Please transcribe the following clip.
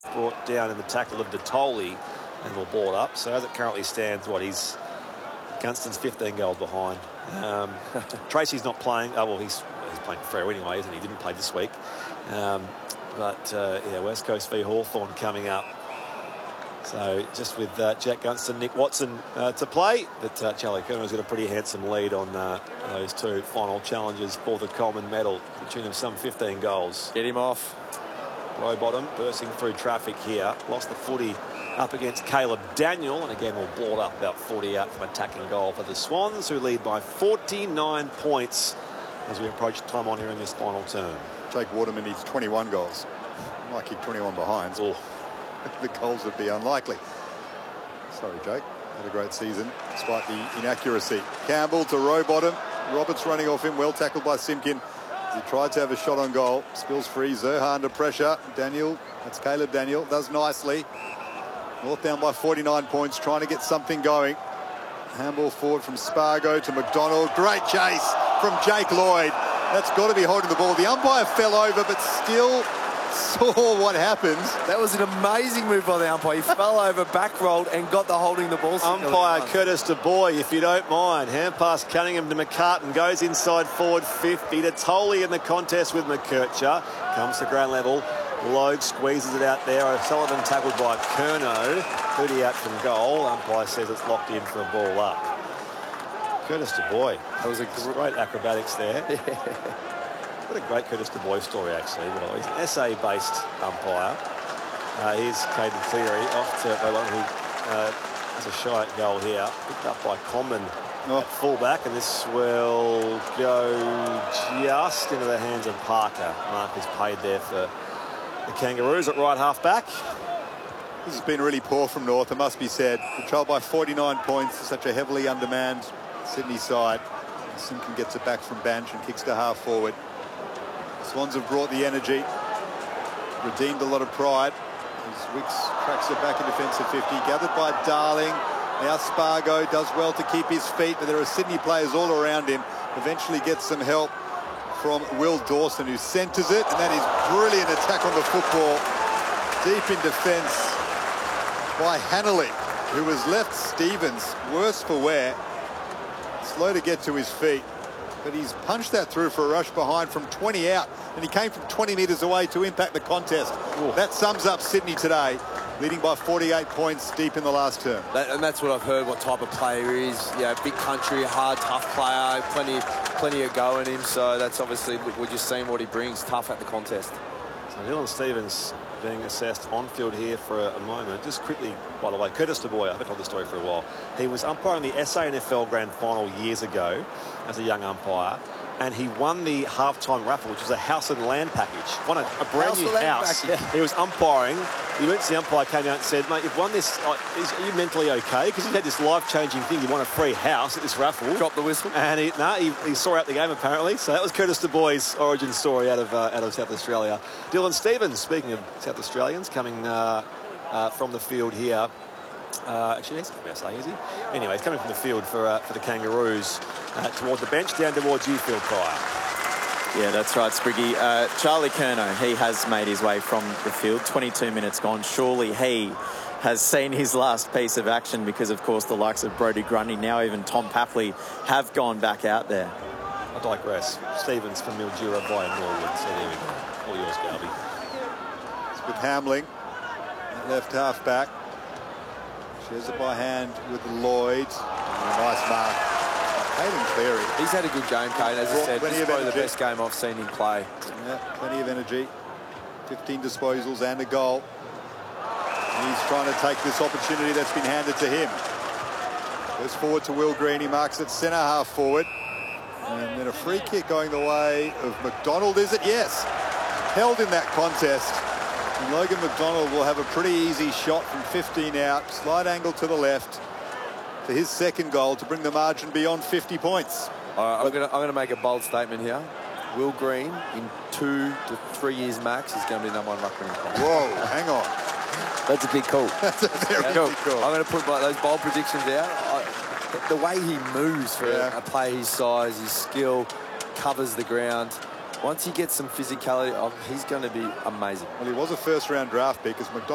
brought down in the tackle of Detoli and will ball up. So as it currently stands, he's Gunston's 15 goals behind. Tracy's not playing. Oh, well, he's playing for Freo anyway, isn't he? He didn't play this week. Yeah, West Coast v Hawthorn coming up. So just with Jack Gunston, Nick Watson to play, but Charlie Curno's got a pretty handsome lead on those two final challenges for the Coleman medal, to the tune of some 15 goals. Get him off. Rowbottom bursting through traffic here. Lost the footy up against Caleb Daniel, and again will ball up about 40 out from attacking goal for the Swans, who lead by 49 points as we approach time on here in this final term. Jake Waterman needs 21 goals. Might kick 21 behind. Oh. The goals would be unlikely. Sorry, Jake. Had a great season despite the inaccuracy. Campbell to Rowbottom. Roberts running off him. Well tackled by Simpkin. He tried to have a shot on goal. Spills free. Zerha under pressure. Daniel. That's Caleb Daniel. Does nicely. North down by 49 points. Trying to get something going. Handball forward from Spargo to McDonald. Great chase from Jake Lloyd. That's got to be holding the ball. The umpire fell over, but still saw what happens. That was an amazing move by the umpire. He fell over, back rolled, and got the holding the ball. Umpire Curtis Du Bois, if you don't mind. Hand pass Cunningham to McCartan. Goes inside forward 50 to Tolley in the contest with McKercher. Comes to ground level. Logue squeezes it out there. O'Sullivan tackled by Curnow. 30 out from goal. Umpire says it's locked in for a ball up. Curtis Du Bois. That was a great acrobatics there. What a great Curtis Du Bois story, actually. Well, he's an SA-based umpire. Here's Caden Cleary off to who has a shy goal here. Picked up by Coleman at fullback, and this will go just into the hands of Parker. Mark is paid there for the Kangaroos at right half-back. This has been really poor from North, it must be said. Controlled by 49 points, such a heavily undermanned Sydney side. Simpkin gets it back from bench and kicks to half-forward. Swans have brought the energy, redeemed a lot of pride. As Wicks tracks it back in defensive 50, gathered by Darling. Now Spargo does well to keep his feet, but there are Sydney players all around him. Eventually gets some help from Will Dawson, who centres it, and that is brilliant attack on the football. Deep in defence by Hanley, who has left Stevens worse for wear. Slow to get to his feet, but he's punched that through for a rush behind from 20 out, and he came from 20 metres away to impact the contest. Ooh. That sums up Sydney today, leading by 48 points deep in the last term. And that's what I've heard, what type of player he is. Yeah, big country, hard, tough player, plenty of go in him. So that's obviously, we're just seeing what he brings, tough at the contest. So Dylan Stevens being assessed on field here for a moment. Just quickly, by the way, Curtis Du Bois, I've told the story for a while. He was umpiring the SANFL Grand Final years ago as a young umpire, and he won the halftime raffle, which was a house and land package. Won a brand new house. He was umpiring. The emergency umpire came out and said, mate, you've won this. Are you mentally okay? Because you had this life-changing thing. You won a free house at this raffle. Dropped the whistle. And he saw out the game, apparently. So that was Curtis Du Bois' origin story out of South Australia. Dylan Stevens, speaking of South Australians, coming from the field here. Actually, he's from SA, is he? Anyway, he's coming from the field for the Kangaroos toward the bench, down towards you, Phil Pryor. Yeah, that's right, Spriggy. Charlie Curnow, he has made his way from the field. 22 minutes gone. Surely he has seen his last piece of action because, of course, the likes of Brodie Grundy, now even Tom Papley, have gone back out there. I digress. Stevens from Mildura via Norwood. So there we go. All yours, Garby. It's with Hamling, left half back. Shares it by hand with Lloyd. A nice mark. Caden Cleary. He's had a good game, Kane. As I said, this is probably the best game I've seen him play. Yeah, plenty of energy. 15 disposals and a goal. And he's trying to take this opportunity that's been handed to him. Goes forward to Will Green. He marks it centre half forward. And then a free kick going the way of McDonald, is it? Yes. Held in that contest. And Logan McDonald will have a pretty easy shot from 15 out. Slight angle to the left for his second goal to bring the margin beyond 50 points. I'm going to make a bold statement here. Will Green, in 2 to 3 years max, is going to be #1 ruckman in class. Whoa, hang on. That's a big call. That's a very big call. I'm going to put those bold predictions out. The way he moves for a player his size, his skill, covers the ground. Once he gets some physicality, he's going to be amazing. Well, he was a first-round draft pick as McDonald